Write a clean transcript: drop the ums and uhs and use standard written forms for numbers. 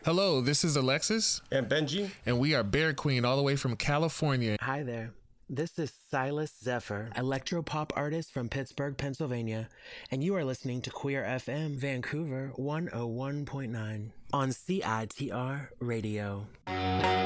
Hello, this is Alexis. And Benji. And we are Bear Queen all the way from California. Hi there. This is Silas Zephyr, electropop artist from Pittsburgh, Pennsylvania, and you are listening to Queer FM Vancouver 101.9 on CITR Radio.